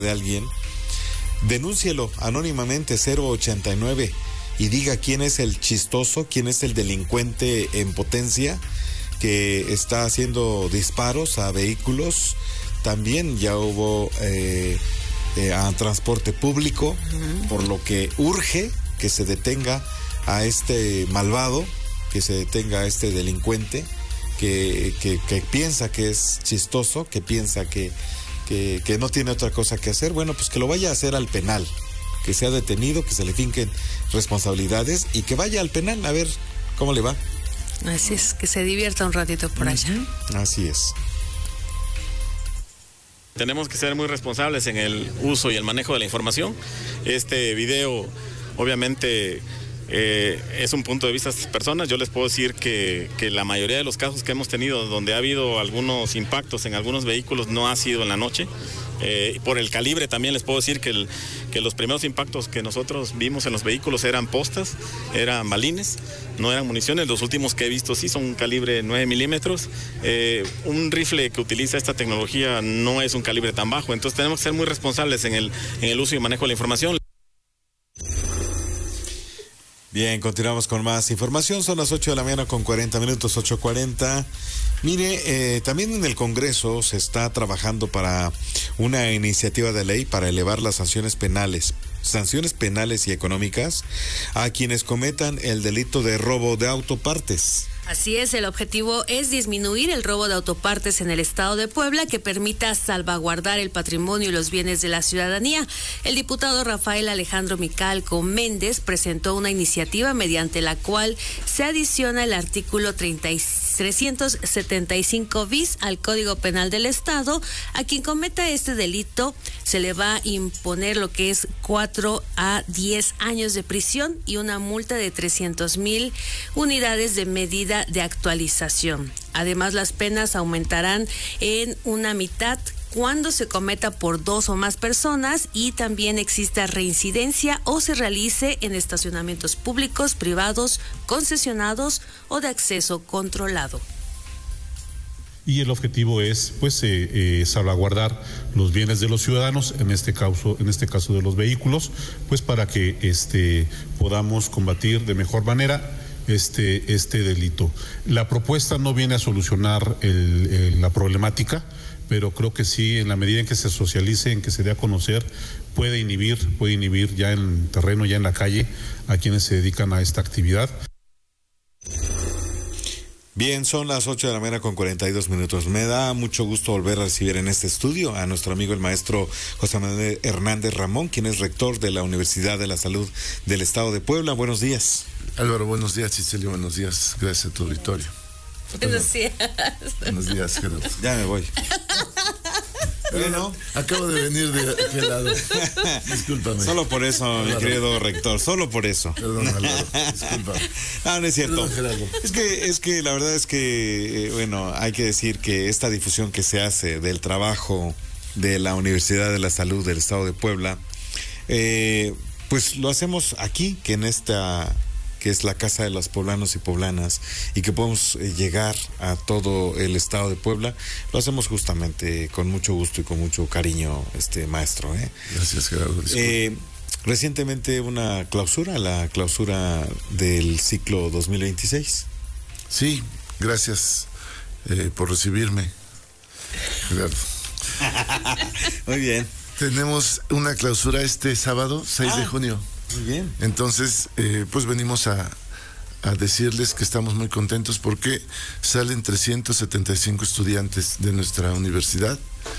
de alguien, denúncielo anónimamente 089 y diga quién es el chistoso, quién es el delincuente en potencia que está haciendo disparos a vehículos. También ya hubo a transporte público, por lo que urge que se detenga a este malvado, que se detenga a este delincuente que piensa que es chistoso, que piensa que no tiene otra cosa que hacer. Bueno, pues que lo vaya a hacer al penal, que sea detenido, que se le finquen responsabilidades y que vaya al penal a ver cómo le va. Así es, que se divierta un ratito por allá. Así es. Tenemos que ser muy responsables en el uso y el manejo de la información. Este video, obviamente, es un punto de vista de estas personas. Yo les puedo decir que la mayoría de los casos que hemos tenido donde ha habido algunos impactos en algunos vehículos no ha sido en la noche. Por el calibre también les puedo decir que los primeros impactos que nosotros vimos en los vehículos eran postas, eran balines, no eran municiones. Los últimos que he visto sí son calibre 9 milímetros. Un rifle que utiliza esta tecnología no es un calibre tan bajo, entonces tenemos que ser muy responsables en el uso y manejo de la información. Bien, continuamos con más información. Son las 8 de la mañana con 40 minutos, 8:40. Mire, también en el Congreso se está trabajando para una iniciativa de ley para elevar las sanciones penales y económicas a quienes cometan el delito de robo de autopartes. Así es, el objetivo es disminuir el robo de autopartes en el estado de Puebla, que permita salvaguardar el patrimonio y los bienes de la ciudadanía. El diputado Rafael Alejandro Micalco Méndez presentó una iniciativa mediante la cual se adiciona el artículo 375 bis al Código Penal del Estado. A quien cometa este delito se le va a imponer lo que es 4 a 10 años de prisión y una multa de 300,000 unidades de medida de actualización. Además, las penas aumentarán en una mitad cuando se cometa por 2 o más personas y también exista reincidencia o se realice en estacionamientos públicos, privados, concesionados o de acceso controlado. Y el objetivo es salvaguardar los bienes de los ciudadanos, en este caso de los vehículos, pues para que podamos combatir de mejor manera este delito. La propuesta no viene a solucionar la problemática, pero creo que sí, en la medida en que se socialice, en que se dé a conocer, puede inhibir ya en terreno, ya en la calle, a quienes se dedican a esta actividad. Bien, son las 8 de la mañana con 42 minutos. Me da mucho gusto volver a recibir en este estudio a nuestro amigo el maestro José Manuel Hernández Ramón, quien es rector de la Universidad de la Salud del Estado de Puebla. Buenos días. Álvaro, buenos días. Cicelio, buenos días. Gracias a tu auditorio. Buenos días. Buenos días, Gerardo. Ya me voy. Bueno, acabo de venir de aquel lado. Discúlpame. Solo por eso, Álvaro, mi querido rector, solo por eso. Perdón, Álvaro, discúlpame. No es cierto. Perdón, es que la verdad es que, hay que decir que esta difusión que se hace del trabajo de la Universidad de la Salud del Estado de Puebla, pues lo hacemos aquí, que es la casa de los poblanos y poblanas, y que podemos llegar a todo el estado de Puebla. Lo hacemos justamente con mucho gusto y con mucho cariño, maestro. Gracias, Gerardo. Recientemente la clausura del ciclo 2026. Sí, gracias por recibirme, Gerardo. Muy bien. Tenemos una clausura este sábado, 6 de junio. Muy bien. Entonces, pues venimos a decirles que estamos muy contentos porque salen 375 estudiantes de nuestra universidad,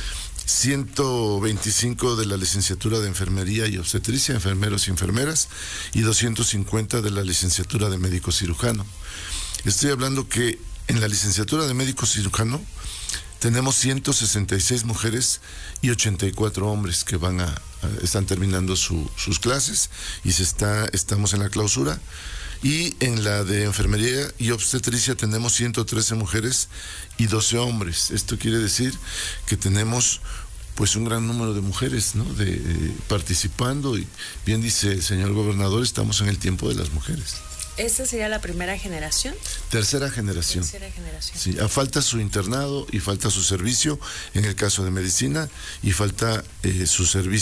125 de la licenciatura de enfermería y obstetricia, enfermeros y enfermeras, y 250 de la licenciatura de médico cirujano. Estoy hablando que en la licenciatura de médico cirujano tenemos 166 mujeres y 84 hombres que están terminando sus clases y estamos en la clausura. Y en la de enfermería y obstetricia tenemos 113 mujeres y 12 hombres. Esto quiere decir que tenemos pues un gran número de mujeres, ¿no? Participando, y bien dice el señor gobernador, estamos en el tiempo de las mujeres. ¿Esta sería la primera generación? Tercera generación. Tercera generación. Sí, falta su internado y falta su servicio en el caso de medicina y falta su servicio